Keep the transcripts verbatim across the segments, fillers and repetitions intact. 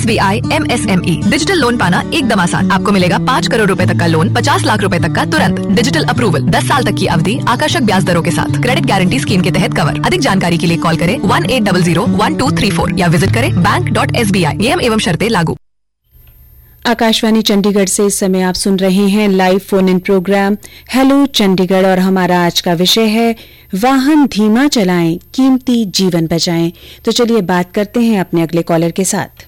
S B I am S M E digital loan पाना एकदम आसान। आपको मिलेगा पाँच करोड़ रुपए तक का लोन पचास लाख रुपए तक का तुरंत। डिजिटल अप्रूवल, दस साल तक की अवधि, आकर्षक ब्याज दरों के साथ। क्रेडिट गारंटी स्कीम के तहत कवर। अधिक जानकारी के लिए कॉल करें one eight double zero one two three four या विजिट करें bank dot S B I. नियम एवं शर्तें लागू। आकाशवाणी चंडीगढ़ से इस समय आप सुन रहे हैं live phone in programme hello Chandigarh और हमारा आज का विषय है वाहन धीमा चलाएं, कीमती जीवन बचाएं। तो चलिए बात करते हैं अपने अगले कॉलर के साथ।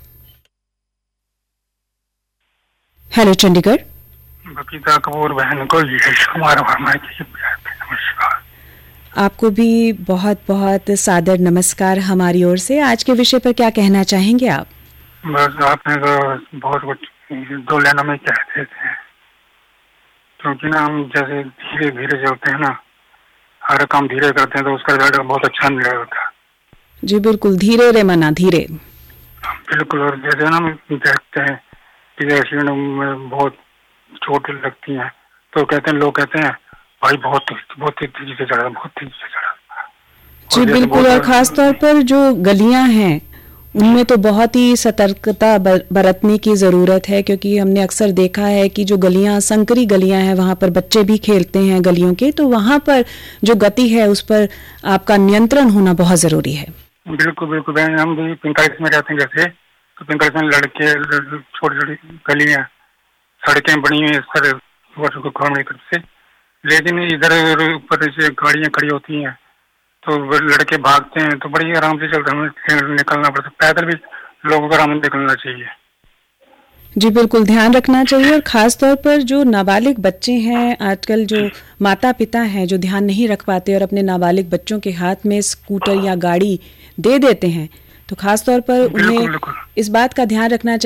हेलो चंडीगढ़। बबीता कपूर बहन को यश कुमार वर्मा जी नमस्कार। आपको भी बहुत बहुत सादर नमस्कार हमारी ओर से। आज के विषय पर क्या कहना चाहेंगे आप? बस आपने तो बहुत कुछ दो लाइनों में कहते थे, क्योंकि ना हम जैसे धीरे धीरे चलते हैं ना, हर काम धीरे करते हैं तो उसका रिजल्ट बहुत अच्छा नहीं होता। जी बिल्कुल, धीरे रे मना धीरे। बिल्कुल। और जैसे ना हम देखते हैं कि एक्सीडेंट में बहुत चोट लगती है तो कहते हैं, लोग कहते हैं भाई बहुत बहुत तेजी से चढ़ा, बहुत तेजी से चढ़ा। जी बिल्कुल। और खास तौर पर जो गलियां हैं उनमें तो बहुत ही सतर्कता बरतने की ज़रूरत है, क्योंकि हमने अक्सर देखा है कि जो गलियां संकरी गलियां हैं वहां पर बच्चे भी खेलते हैं गलियों के, तो वहां पर जो गति है उस पर आपका नियंत्रण होना बहुत ज़रूरी है। बिल्कुल बिल्कुल। हम भी पिंकाइस में रहते हैं, जैसे तो पिंकाइस में लड़के छोटी छोटी गलियां सड़कें बनी हुई है, से लेकिन इधर ऊपर से गाड़ियां खड़ी होती हैं तो लड़के भागते हैं तो बड़ी आराम से चलते हैं, निकलना पड़ता है। पैदल भी लोगों को आराम से निकलना चाहिए। जी बिल्कुल, ध्यान रखना चाहिए। और खास तौर पर जो नाबालिग बच्चे हैं, आजकल जो माता पिता हैं जो ध्यान नहीं रख पाते और अपने नाबालिग बच्चों के हाथ में स्कूटर या गाड़ी दे देते हैं, तो खास तौर पर उन्हें इस बात का ध्यान रखना चाहिए